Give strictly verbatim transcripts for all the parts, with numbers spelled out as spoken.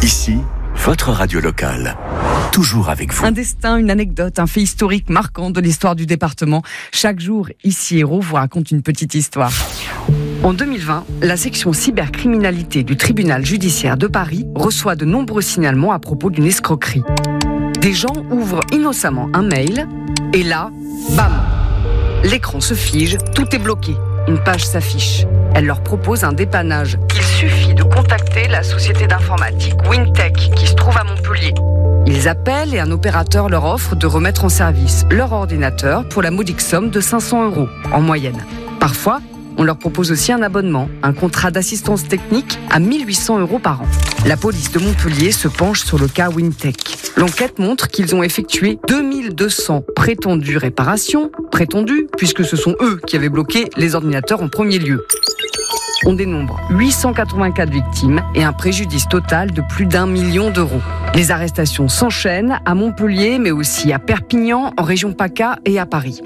Ici, votre radio locale. Toujours avec vous. Un destin, une anecdote, un fait historique marquant de l'histoire du département. Chaque jour, ici Héros vous raconte une petite histoire. En deux mille vingt, la section cybercriminalité du tribunal judiciaire de Paris reçoit de nombreux signalements à propos d'une escroquerie. Des gens ouvrent innocemment un mail et là, bam! L'écran se fige, tout est bloqué. Une page s'affiche. Elle leur propose un dépannage. Il suffit de contacter la société d'informatique Wintech qui se trouve à Montpellier. Ils appellent et un opérateur leur offre de remettre en service leur ordinateur pour la modique somme de cinq cents euros en moyenne. Parfois, on leur propose aussi un abonnement, un contrat d'assistance technique à mille huit cents euros par an. La police de Montpellier se penche sur le cas Wintech. L'enquête montre qu'ils ont effectué deux mille deux cents prétendues réparations, prétendues puisque ce sont eux qui avaient bloqué les ordinateurs en premier lieu. On dénombre huit cent quatre-vingt-quatre victimes et un préjudice total de plus d'un million d'euros. Les arrestations s'enchaînent à Montpellier, mais aussi à Perpignan, en région PACA et à Paris.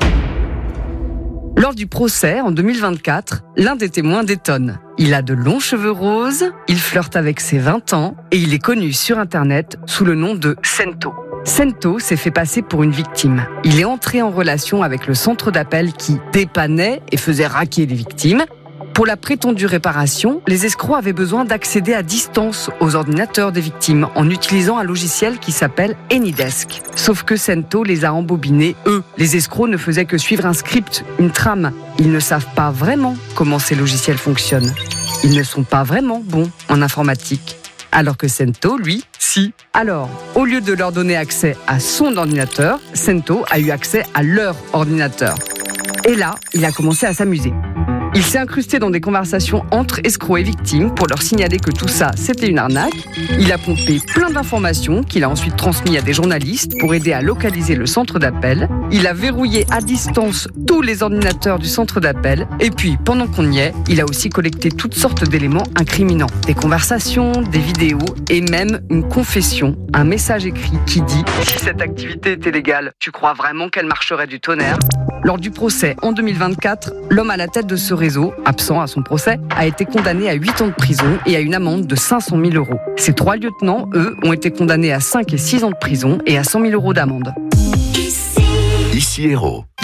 Lors du procès, en deux mille vingt-quatre, l'un des témoins détonne. Il a de longs cheveux roses, il flirte avec ses vingt ans et il est connu sur Internet sous le nom de Sento. Sento s'est fait passer pour une victime. Il est entré en relation avec le centre d'appel qui dépannait et faisait raquer les victimes. Pour la prétendue réparation, les escrocs avaient besoin d'accéder à distance aux ordinateurs des victimes en utilisant un logiciel qui s'appelle AnyDesk. Sauf que Sento les a embobinés, eux. Les escrocs ne faisaient que suivre un script, une trame. Ils ne savent pas vraiment comment ces logiciels fonctionnent. Ils ne sont pas vraiment bons en informatique. Alors que Sento, lui, si. Alors, au lieu de leur donner accès à son ordinateur, Sento a eu accès à leur ordinateur. Et là, il a commencé à s'amuser. Il s'est incrusté dans des conversations entre escrocs et victimes pour leur signaler que tout ça, c'était une arnaque. Il a pompé plein d'informations qu'il a ensuite transmises à des journalistes pour aider à localiser le centre d'appel. Il a verrouillé à distance tous les ordinateurs du centre d'appel. Et puis, pendant qu'on y est, il a aussi collecté toutes sortes d'éléments incriminants. Des conversations, des vidéos et même une confession, un message écrit qui dit « Si cette activité était légale, tu crois vraiment qu'elle marcherait du tonnerre ?» Lors du procès en deux mille vingt-quatre, l'homme à la tête de ce réseau, absent à son procès, a été condamné à huit ans de prison et à une amende de cinq cent mille euros. Ces trois lieutenants, eux, ont été condamnés à cinq et six ans de prison et à cent mille euros d'amende. Ici Héros.